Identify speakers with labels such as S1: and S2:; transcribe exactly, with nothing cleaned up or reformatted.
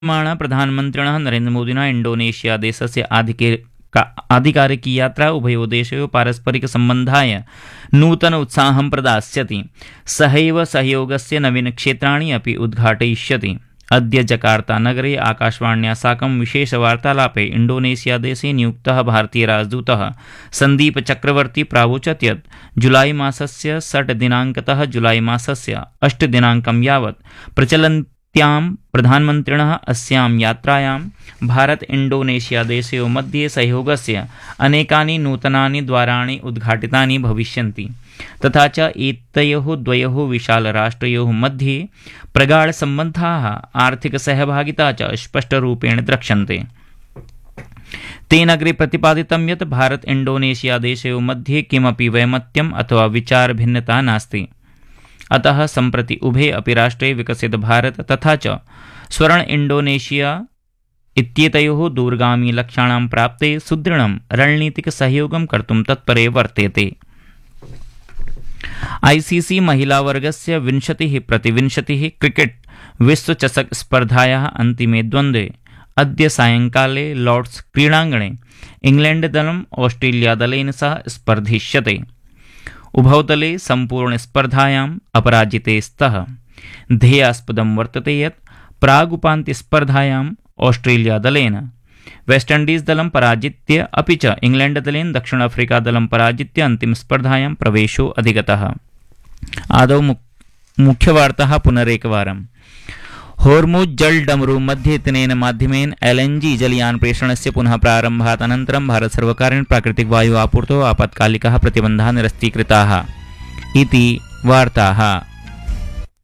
S1: माण प्रधानमन्त्रिणः नरेन्द्रमोदिना इण्डोनेशिया देशस्य आधिकारिक आधिकारिकीयात्रा उभयोः देशयोः पारस्परिकसम्बन्धाय नूतन उत्साहं प्रदास्यति। सहैव सहयोगस्य नवीनक्षेत्राणि अपि उद्घाटयिष्यति। अद्य जकार्तानगरे आकाशवाण्या साकं विशेषवार्तालापे इण्डोनेशियादेशे नियुक्तः भारतीयराजदूतः सन्दीप चक्रवर्ती प्रावोचत् यत् जुलाई मासस्य षट् दिनाङ्कतः जुलाई मासस्य अष्ट दिनाङ्कं यावत् प्रचलन्त्यां प्रधानमन्त्रिणः अस्यां यात्रायां भारत इण्डोनेशिया देशयोः मध्ये सहयोगस्य अनेकानि नूतनानि द्वाराणि उद्घाटितानि भविष्यन्ति तथा च एतयोः द्वयोः विशालराष्ट्रयोः मध्ये प्रगाढसम्बन्धाः आर्थिकसहभागिता च स्पष्टरूपेण द्रक्ष्यन्ते। तेन अग्रे प्रतिपादितं यत् भारत इण्डोनेशिया देशयोः मध्ये किमपि वैमत्यम् अथवा विचारभिन्नता नास्ति। अतः सम्प्रति उभे अपि राष्ट्रे विकसित भारत तथा च स्वर्ण इण्डोनेशिया इत्येतयोः दूरगामी लक्ष्याणां प्राप्ते सुदृढं रणनीतिकसहयोगं कर्तुं तत्परे वर्तेते। आईसीसी महिलावर्गस्य विंशतिः प्रतिविंशतिः क्रिकेट विश्वचषक स्पर्धायाः अन्तिमे द्वन्द्वे अद्य सायङ्काले लॉर्ड्स क्रीडाङ्गणे इंग्लैंड दलम् ऑस्ट्रेलिया दलेन सह स्पर्धिष्यते। उभौ दले सम्पूर्णस्पर्धायाम् अपराजिते स्तः। ध्येयास्पदं वर्तते यत् प्रागुपान्त्यस्पर्धायाम् ऑस्ट्रेलिया दलेन वेस्टइण्डीज़ दलं पराजित्य अपि च इंग्लैंड दलेन दक्षिण अफ्रीका दलं पराजित्य अन्तिमस्पर्धायां प्रवेशो अधिगतः। आदौ मुख्यवार्ताः पुनरेकवारम्। होर्मुज़ जल डमरू मध्ये इत्यनेन माध्यमेन एलएनजी जलयान प्रेषणस्य पुनः प्रारम्भात् अनन्तरं भारतसर्वकारेण प्राकृतिकवायु आपूर्तौ आपत्कालिकाः प्रतिबन्धाः निरस्तीकृताः इति वार्ताः।